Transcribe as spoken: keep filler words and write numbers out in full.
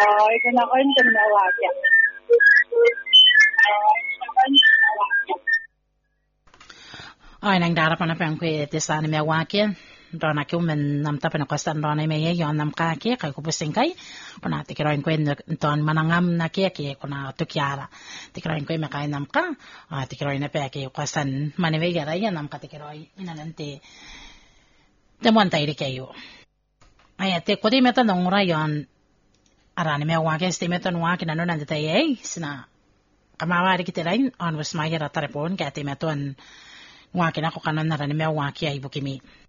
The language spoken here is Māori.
Ay, kinakwento na wala. Ay, nang darapan na pang kuya tisana me wakin. Dona kyo men nam tapan ko stan dona me ye yon nam ka ke kay ko pusing kay. Kuna tikiroin ko ton manangam na ke ke kuna tukyara. Tikiroin ko me kay nam ka. Ah tikiroin na pa ke ko stan maneve gara yan nam ka tikiroi inanante. Demon tay ri kayo. Ay te ko di meta nong rayon. Arani me wakin sti meta wakin ano nande tay ay sina. Kamawari kitirain on was magira tarepon kay te meton wakin ako kanan na rin may waki ay bukimi.